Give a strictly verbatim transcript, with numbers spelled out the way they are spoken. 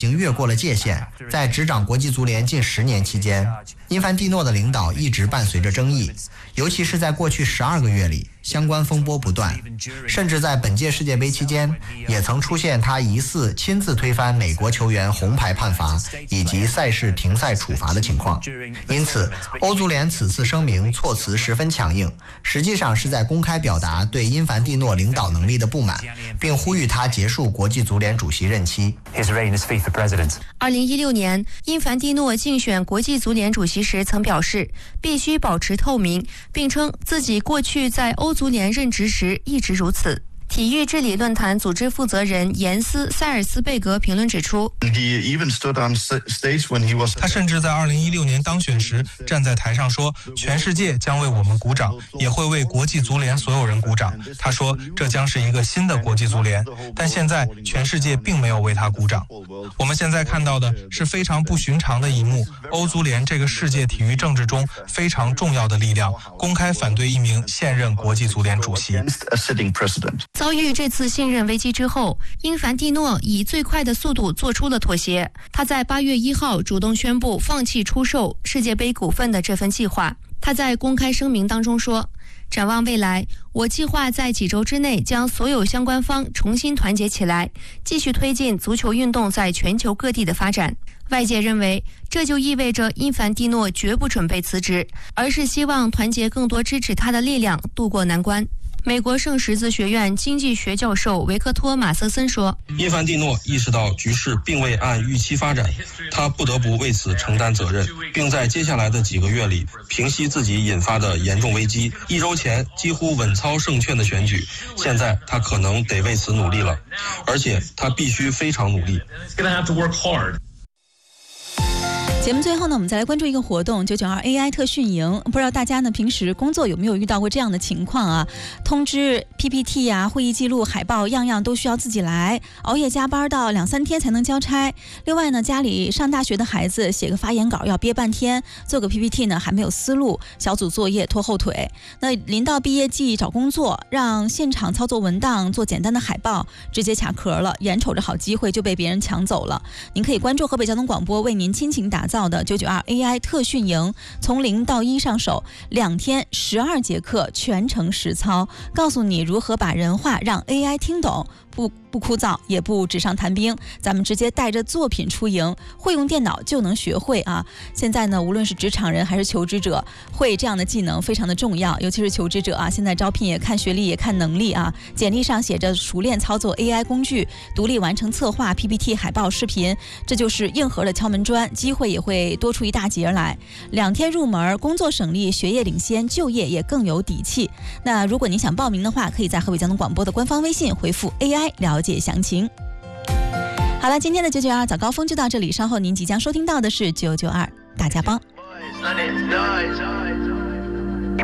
已经越过了界限。在执掌国际足联近十年期间，因凡蒂诺的领导一直伴随着争议，尤其是在过去十二个月里，相关风波不断，甚至在本届世界杯期间，也曾出现他疑似亲自推翻美国球员红牌判罚以及赛事停赛处罚的情况。因此，欧足联此次声明措辞十分强硬，实际上是在公开表达对因凡蒂诺领导能力的不满，并呼吁他结束国际足联主席任期。 二零一六年，因凡蒂诺竞选国际足联主席时曾表示，必须保持透明，并称自己过去在欧足联任职时一直如此。体育治理论坛组织负责人严斯·塞尔斯贝格评论指出， 他甚至在二零一六年当选时站在台上说，全世界将为我们鼓掌，也会为国际足联所有人鼓掌。他说这将是一个新的国际足联，但现在全世界并没有为他鼓掌。我们现在看到的是非常不寻常的一幕，欧足联这个世界体育政治中非常重要的力量公开反对一名现任国际足联主席。 遭遇这次信任危机之后，因凡蒂诺以最快的速度做出了妥协。他在八月一号主动宣布放弃出售世界杯股份的这份计划。他在公开声明当中说，展望未来，我计划在几周之内将所有相关方重新团结起来，继续推进足球运动在全球各地的发展。外界认为，这就意味着因凡蒂诺绝不准备辞职，而是希望团结更多支持他的力量，渡过难关。美国圣十字学院经济学教授维克托·马瑟森说， 因凡蒂诺意识到局势并未按预期发展，他不得不为此承担责任，并在接下来的几个月里平息自己引发的严重危机。一周前几乎稳操胜券的选举，现在他可能得为此努力了，而且他必须非常努力。 节目最后呢，我们再来关注一个活动 九九二 A I 特训营。不知道大家呢平时工作有没有遇到过这样的情况啊？通知 P P T 啊、会议记录、海报，样样都需要自己来，熬夜加班到两三天才能交差。另外呢，家里上大学的孩子写个发言稿要憋半天，做个 P P T 呢还没有思路，小组作业拖后腿。那临到毕业季找工作，让现场操作文档、做简单的海报，直接卡壳了，眼瞅着好机会就被别人抢走了。您可以关注河北交通广播为您亲情打造的九九二 A I 特训营，从零到一上手，两天十二节课，全程实操，告诉你如何把人话让 A I 听懂，不不枯燥，也不纸上谈兵。咱们直接带着作品出营，会用电脑就能学会啊！现在呢，无论是职场人还是求职者，会这样的技能非常的重要，尤其是求职者啊，现在招聘也看学历也看能力啊。简历上写着熟练操作 A I 工具，独立完成策划、P P T、海报、视频，这就是硬核的敲门砖，机会也会多出一大截来。两天入门，工作省力，学业领先，就业也更有底气。那如果您想报名的话，可以在河北交通广播的官方微信回复 A I 了解详情。好了，今天的九九二早高峰就到这里，稍后您即将收听到的是九九二大家帮。